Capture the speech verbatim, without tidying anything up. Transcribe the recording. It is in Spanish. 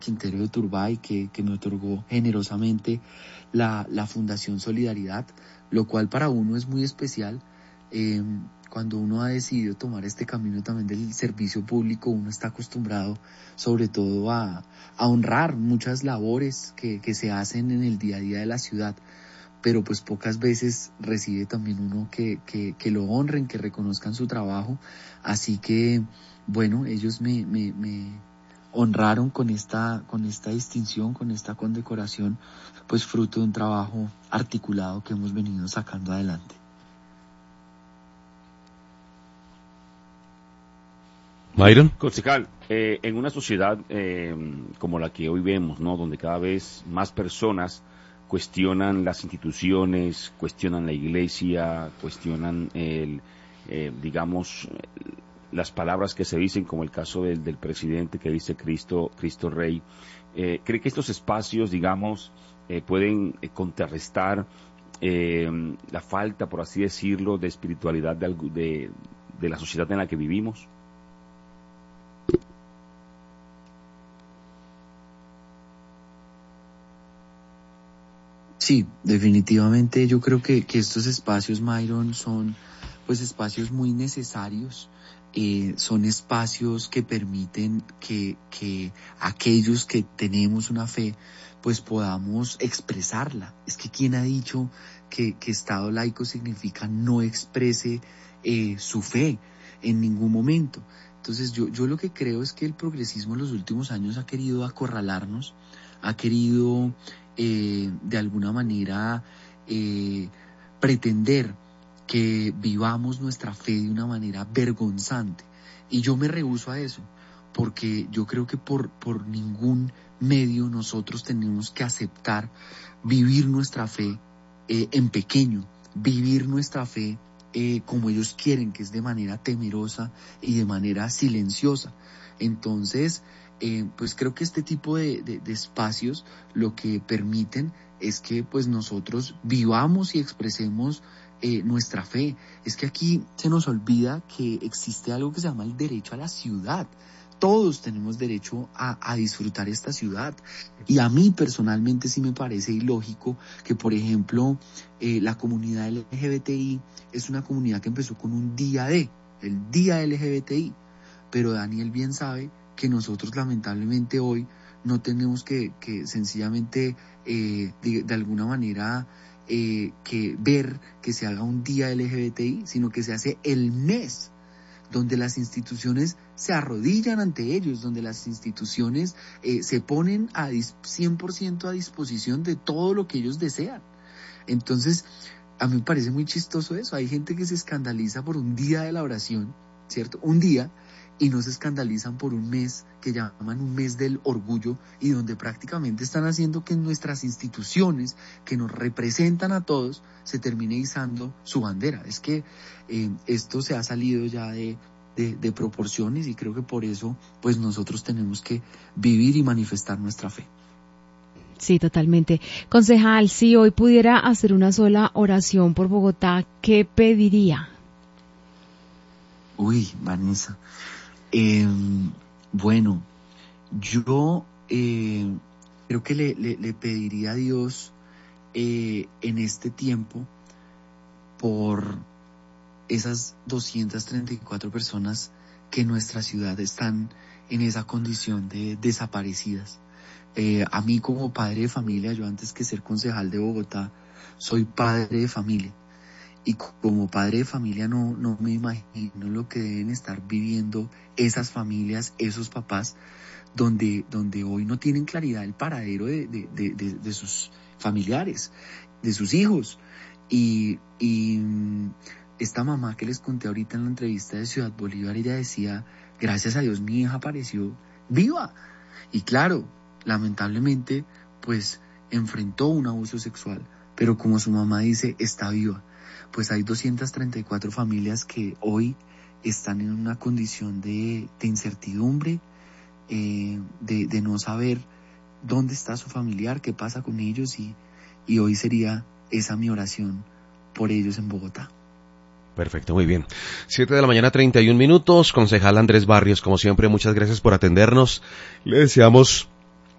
Quintero de Turbay, que, que me otorgó generosamente la, la Fundación Solidaridad, lo cual para uno es muy especial. Eh, cuando uno ha decidido tomar este camino también del servicio público, uno está acostumbrado sobre todo a, a honrar muchas labores que, que se hacen en el día a día de la ciudad, pero pues pocas veces recibe también uno que, que, que lo honren, que reconozcan su trabajo. Así que, bueno, ellos me... me, me honraron con esta, con esta distinción, con esta condecoración, pues fruto de un trabajo articulado que hemos venido sacando adelante. Myron. Concejal, eh, en una sociedad eh, como la que hoy vemos, ¿no?, donde cada vez más personas cuestionan las instituciones, cuestionan la iglesia, cuestionan el, eh, digamos, las palabras que se dicen, como el caso del, del presidente que dice Cristo, Cristo Rey, eh, ¿cree que estos espacios, digamos, eh, pueden eh, contrarrestar eh, la falta, por así decirlo, de espiritualidad de, de, de la sociedad en la que vivimos? Sí, definitivamente yo creo que, que estos espacios, Myron, son pues espacios muy necesarios. Eh, son espacios que permiten que, que aquellos que tenemos una fe pues podamos expresarla. Es que ¿quién ha dicho que, que Estado laico significa no exprese eh, su fe en ningún momento? Entonces yo, yo lo que creo es que el progresismo en los últimos años ha querido acorralarnos, ha querido eh, de alguna manera eh, pretender que vivamos nuestra fe de una manera vergonzante. Y yo me rehúso a eso, porque yo creo que por, por ningún medio nosotros tenemos que aceptar vivir nuestra fe eh, en pequeño, vivir nuestra fe eh, como ellos quieren, que es de manera temerosa y de manera silenciosa. Entonces, eh, pues creo que este tipo de, de, de espacios lo que permiten es que pues nosotros vivamos y expresemos Eh, nuestra fe. Es que aquí se nos olvida que existe algo que se llama el derecho a la ciudad. Todos tenemos derecho a, a disfrutar esta ciudad. Y a mí personalmente sí me parece ilógico que, por ejemplo, eh, la comunidad L G B T I es una comunidad que empezó con un día de, el día L G B T I. Pero Daniel bien sabe que nosotros lamentablemente hoy no tenemos que, que sencillamente eh, de, de alguna manera Eh, que ver que se haga un día L G B T I, sino que se hace el mes donde las instituciones se arrodillan ante ellos, donde las instituciones eh, se ponen a cien por ciento a disposición de todo lo que ellos desean. Entonces, a mí me parece muy chistoso eso. Hay gente que se escandaliza por un día de la oración, ¿cierto? Un día, y no se escandalizan por un mes que llaman un mes del orgullo, y donde prácticamente están haciendo que nuestras instituciones que nos representan a todos se termine izando su bandera. Es que eh, esto se ha salido ya de, de, de proporciones, y creo que por eso pues nosotros tenemos que vivir y manifestar nuestra fe. Sí, totalmente. Concejal, si hoy pudiera hacer una sola oración por Bogotá, ¿qué pediría? Uy, Vanessa. Eh, bueno, yo eh, creo que le, le, le pediría a Dios eh, en este tiempo por esas doscientas treinta y cuatro personas que en nuestra ciudad están en esa condición de desaparecidas. Eh, a mí como padre de familia, yo antes que ser concejal de Bogotá, soy padre de familia. Y como padre de familia no, no me imagino lo que deben estar viviendo esas familias, esos papás, donde, donde hoy no tienen claridad el paradero de, de, de, de, de sus familiares, de sus hijos. Y, y esta mamá que les conté ahorita en la entrevista de Ciudad Bolívar, ella decía, gracias a Dios mi hija apareció viva. Y claro, lamentablemente, pues enfrentó un abuso sexual, pero como su mamá dice, está viva. Pues hay doscientas treinta y cuatro familias que hoy están en una condición de, de incertidumbre, eh, de, de no saber dónde está su familiar, qué pasa con ellos, y, y hoy sería esa mi oración por ellos en Bogotá. Perfecto, muy bien. Siete de la mañana, treinta y un minutos. Concejal Andrés Barrios, como siempre, muchas gracias por atendernos. Le deseamos